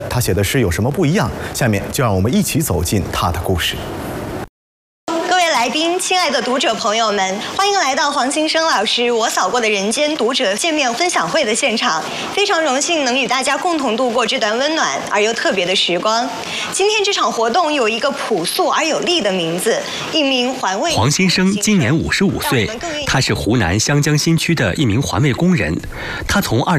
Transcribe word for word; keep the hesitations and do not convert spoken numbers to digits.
他写的诗有什么不一样？下面就让我们一起走进他的故事。 来宾，亲爱的读者朋友们，欢迎来到黄新生老师《我扫过的人间》读者见面分享会的现场。非常荣幸能与大家共同度过这段温暖而又特别的时光。今天这场活动有一个朴素而有力的名字，一名环卫。 黄新生今年五十五岁，他是湖南湘江新区的一名环卫工人。他从二。